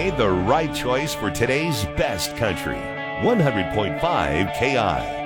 made the right choice for today's best country. 100.5 KI.